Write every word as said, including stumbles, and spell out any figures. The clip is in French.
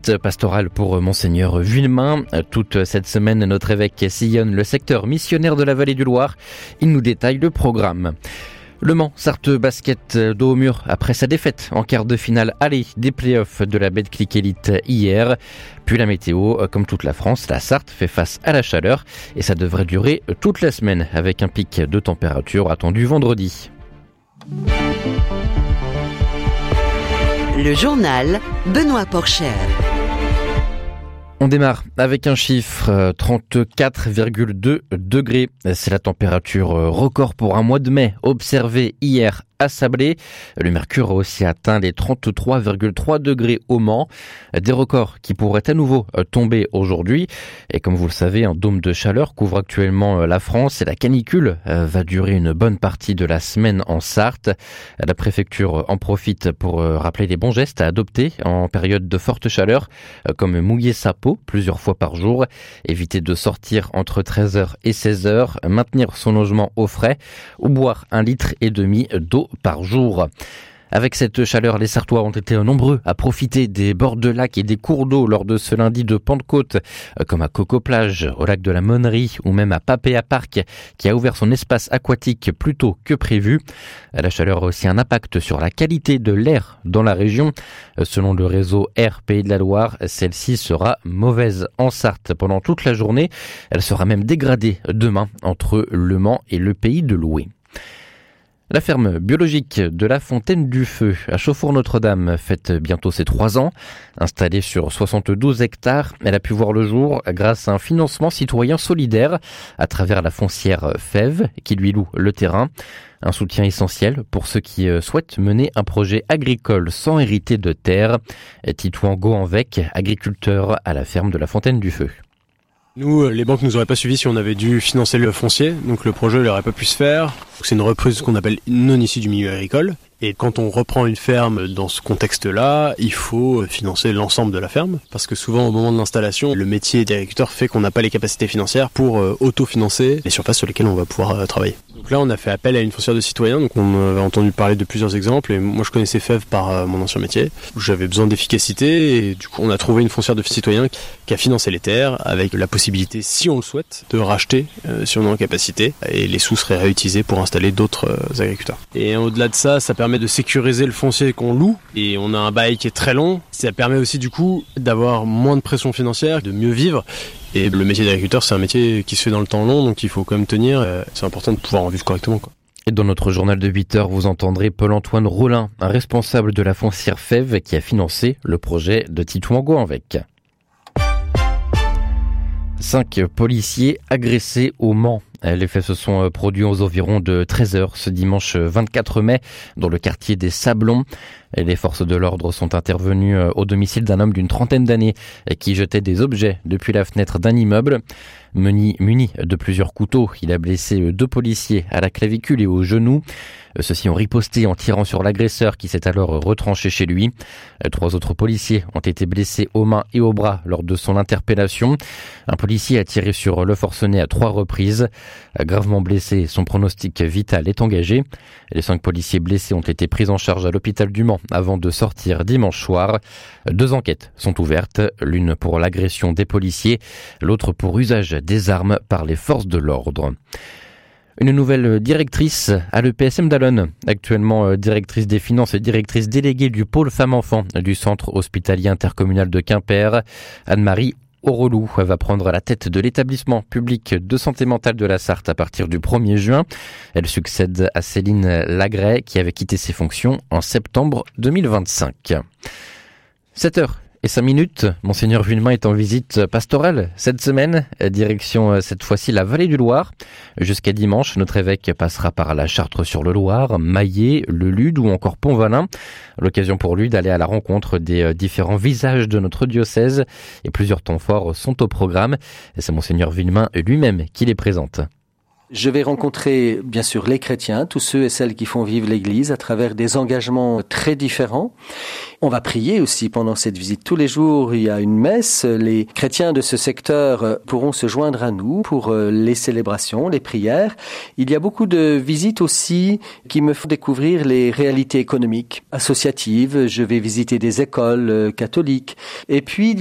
Pastorale pour Monseigneur Villemain. Toute cette semaine, notre évêque sillonne le secteur missionnaire de la vallée du Loir. Il nous détaille le programme. Le Mans, Sarthe Basket dos au mur après sa défaite en quart de finale aller des playoffs de la Betclic Elite hier. Puis la météo, comme toute la France, la Sarthe fait face à la chaleur et ça devrait durer toute la semaine avec un pic de température attendu vendredi. Le journal Benoît Porcher. On démarre avec un chiffre, trente-quatre virgule deux degrés. C'est la température record pour un mois de mai observée hier à Sablé. Le mercure a aussi atteint les trente-trois virgule trois degrés au Mans. Des records qui pourraient à nouveau tomber aujourd'hui. Et comme vous le savez, un dôme de chaleur couvre actuellement la France et la canicule va durer une bonne partie de la semaine en Sarthe. La préfecture en profite pour rappeler les bons gestes à adopter en période de forte chaleur, comme mouiller sa peau plusieurs fois par jour, éviter de sortir entre treize heures et seize heures, maintenir son logement au frais ou boire un litre et demi d'eau par jour. Avec cette chaleur, les Sartois ont été nombreux à profiter des bords de lacs et des cours d'eau lors de ce lundi de Pentecôte, comme à Coco-Plage, au lac de la Monnerie ou même à Papéa Park, qui a ouvert son espace aquatique plus tôt que prévu. La chaleur a aussi un impact sur la qualité de l'air dans la région. Selon le réseau Air Pays de la Loire, celle-ci sera mauvaise en Sarthe pendant toute la journée. Elle sera même dégradée demain entre Le Mans et le Pays de Loué. La ferme biologique de la Fontaine du Feu à Chauffour-Notre-Dame fête bientôt ses trois ans. Installée sur soixante-douze hectares, elle a pu voir le jour grâce à un financement citoyen solidaire à travers la foncière Fève qui lui loue le terrain. Un soutien essentiel pour ceux qui souhaitent mener un projet agricole sans hériter de terre. Titouan Goanvec, agriculteur à la ferme de la Fontaine du Feu. Nous, les banques nous auraient pas suivis si on avait dû financer le foncier, donc le projet n'aurait pas pu se faire. C'est une reprise qu'on appelle non issue du milieu agricole. Et quand on reprend une ferme dans ce contexte-là, il faut financer l'ensemble de la ferme. Parce que souvent, au moment de l'installation, le métier d'agriculteur fait qu'on n'a pas les capacités financières pour euh, autofinancer les surfaces sur lesquelles on va pouvoir euh, travailler. Donc là, on a fait appel à une foncière de citoyens. Donc on avait entendu parler de plusieurs exemples. Et moi, je connaissais Fève par euh, mon ancien métier. J'avais besoin d'efficacité. Et du coup, on a trouvé une foncière de citoyens qui a financé les terres avec la possibilité, si on le souhaite, de racheter euh, si on est en capacité. Et les sous seraient réutilisés pour installer d'autres euh, agriculteurs. Et au-delà de ça, ça permet de sécuriser le foncier qu'on loue et on a un bail qui est très long. Ça permet aussi du coup d'avoir moins de pression financière, de mieux vivre. Et le métier d'agriculteur, c'est un métier qui se fait dans le temps long, donc il faut quand même tenir. C'est important de pouvoir en vivre correctement, quoi. Et dans notre journal de huit heures, vous entendrez Paul-Antoine Rollin, un responsable de la foncière Fève qui a financé le projet de Titouan Goanvec. Cinq policiers agressés au Mans. Les faits se sont produits aux environs de treize heures ce dimanche vingt-quatre mai dans le quartier des Sablons. Les forces de l'ordre sont intervenues au domicile d'un homme d'une trentaine d'années qui jetait des objets depuis la fenêtre d'un immeuble. Muni, muni de plusieurs couteaux, il a blessé deux policiers à la clavicule et au genou. Ceux-ci ont riposté en tirant sur l'agresseur qui s'est alors retranché chez lui. Trois autres policiers ont été blessés aux mains et aux bras lors de son interpellation. Un policier a tiré sur le forcené à trois reprises. Gravement blessé, son pronostic vital est engagé. Les cinq policiers blessés ont été pris en charge à l'hôpital du Mans avant de sortir dimanche soir. Deux enquêtes sont ouvertes, l'une pour l'agression des policiers, l'autre pour usage des armes par les forces de l'ordre. Une nouvelle directrice à l'E P S M d'Allonnes, actuellement directrice des finances et directrice déléguée du pôle femmes-enfants du centre hospitalier intercommunal de Quimper. Anne-Marie Orelou va prendre la tête de l'établissement public de santé mentale de la Sarthe à partir du premier juin. Elle succède à Céline Lagret qui avait quitté ses fonctions en septembre deux mille vingt-cinq. sept heures et cinq minutes, Monseigneur Villemain est en visite pastorale cette semaine, direction cette fois-ci la vallée du Loir. Jusqu'à dimanche, notre évêque passera par la Chartre-sur-le-Loir, Maillé, Le Lude ou encore Pont-Valin. L'occasion pour lui d'aller à la rencontre des différents visages de notre diocèse et plusieurs temps forts sont au programme. Et c'est Monseigneur Villemain lui-même qui les présente. Je vais rencontrer, bien sûr, les chrétiens, tous ceux et celles qui font vivre l'Église à travers des engagements très différents. On va prier aussi pendant cette visite. Tous les jours, il y a une messe. Les chrétiens de ce secteur pourront se joindre à nous pour les célébrations, les prières. Il y a beaucoup de visites aussi qui me font découvrir les réalités économiques, associatives. Je vais visiter des écoles catholiques. Et puis,